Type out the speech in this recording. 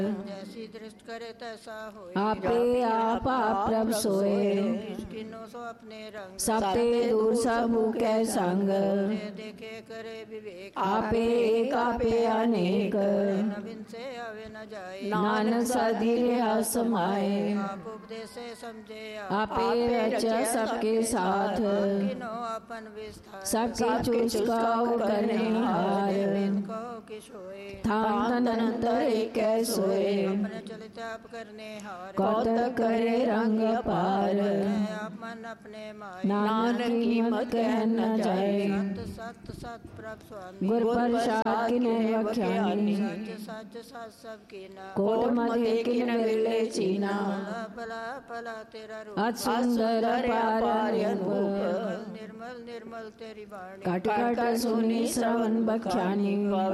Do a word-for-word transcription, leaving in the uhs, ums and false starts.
जैसी दृष्ट करे तैसा होए। आपे आप आप प्रभ सोए। किन्नो सो अपने रंग। सबते दूर सबू कै संग। देखे करे विवेक। आपे एक आपे अनेक। नवीन से आवे न जाए। नानक सधीरे समाए। आप उपदेश समझे। आपे रचा सबके साथ। किनो अपन विस्तार। सबके चुस्काओ करने हार। कहो कि सोए। थान अनंतर एक सोए। अपने चलित आप करने हार। कौतक करे रंग पार। आप मन अपने माय। नानक कीमत कह न जाए। सत सत सत प्रभ स्वामी। गुर प्रसाद किने बख्यानी। सच सच सच सब कीना। कोट मधे किन मिले चीना। भला भला भला तेरा रूप। अति सुंदर पार अनुभव। निर्मल निर्मल तेरी वाणी। कट कट सुनी श्रवण बख्यानी।